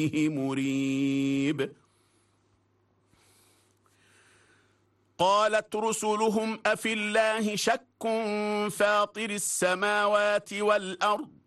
مريب. قالت رسلهم أفي الله شك فاطر السماوات والأرض